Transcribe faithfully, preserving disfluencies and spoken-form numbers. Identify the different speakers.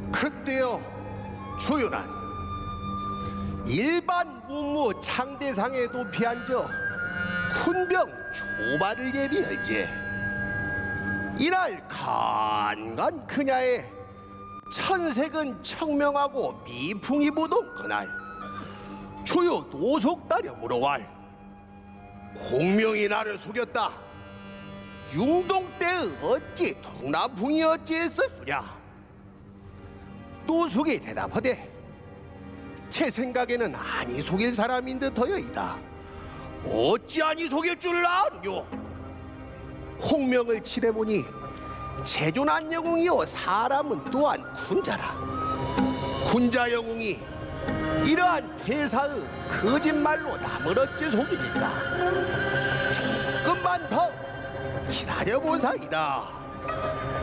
Speaker 1: 그때요 주윤한 일반 무무 창대상에 높이 앉아 군병 조발을 예비할지. 이날 간간 그냐에 천색은 청명하고 미풍이 보던 그날 주요 노속다려 물어왈. 공명이 나를 속였다. 융동 때의 어찌 동남풍이 어찌했었느냐. 노속이 대답하되 제 생각에는 아니 속일 사람인 듯하여이다. 어찌 아니 속일 줄 아느뇨. 홍명을 치대보니 재존한 영웅이요 사람은 또한 군자라. 군자 영웅이 이러한 태사의 거짓말로 남을 어찌 속이니까 조금만 더 기다려본 사이다.